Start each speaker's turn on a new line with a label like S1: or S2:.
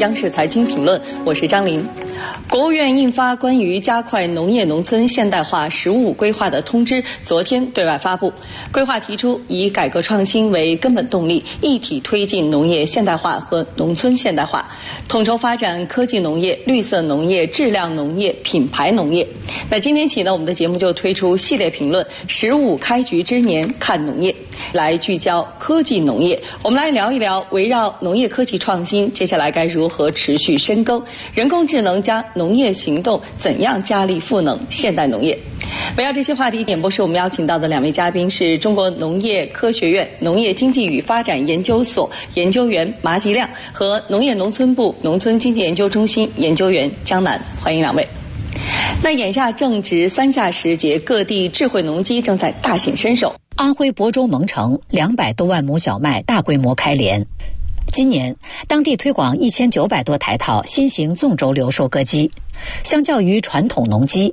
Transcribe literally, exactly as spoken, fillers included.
S1: 央视财经评论，我是张琳。国务院印发关于加快农业农村现代化“十五”规划的通知，昨天对外发布。规划提出，以改革创新为根本动力，一体推进农业现代化和农村现代化，统筹发展科技农业、绿色农业、质量农业、品牌农业。那今天起呢，我们的节目就推出系列评论“十五开局之年看农业”，来聚焦科技农业。我们来聊一聊，围绕农业科技创新，接下来该如何持续深耕？人工智能加农业行动，怎样加力赋能现代农业？围绕这些话题，点播室我们邀请到的两位嘉宾是中国农业科学院农业经济与发展研究所研究员麻吉亮和农业农村部农村经济研究中心研究员江南，欢迎两位。那眼下正值三夏时节，各地智慧农机正在大显身手。
S2: 安徽亳州蒙城两百多万亩小麦大规模开镰。今年，当地推广一千九百多台套新型纵轴流收割机。相较于传统农机，